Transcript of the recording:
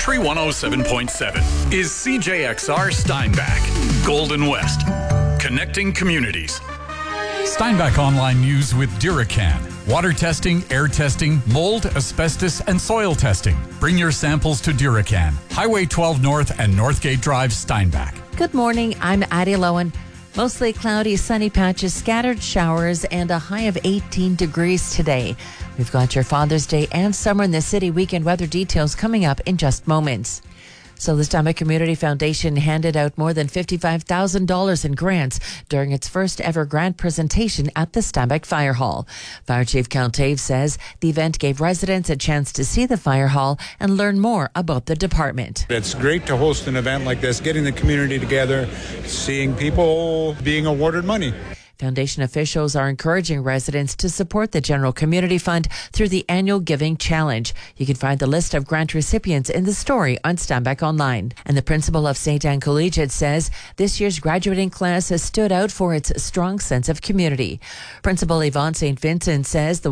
Country 107.7 is CJXR Steinbach, Golden West, connecting communities. Steinbach Online News with Duracan. Water testing, air testing, mold, asbestos, and soil testing. Bring your samples to Duracan. Highway 12 North and Northgate Drive, Steinbach. Good morning. I'm Addie Lowen. Mostly cloudy, sunny patches, scattered showers, and a high of 18 degrees today. We've got your Father's Day and Summer in the City weekend weather details coming up in just moments. So the Steinbach Community Foundation handed out more than $55,000 in grants during its first ever grant presentation at the Steinbach Fire Hall. Fire Chief Count Tave says the event gave residents a chance to see the fire hall and learn more about the department. It's great to host an event like this, getting the community together, seeing people being awarded money. Foundation officials are encouraging residents to support the General Community Fund through the annual Giving Challenge. You can find the list of grant recipients in the story on Steinbach Online. And the principal of St. Anne Collegiate says this year's graduating class has stood out for its strong sense of community. Principal Yvonne St. Vincent says the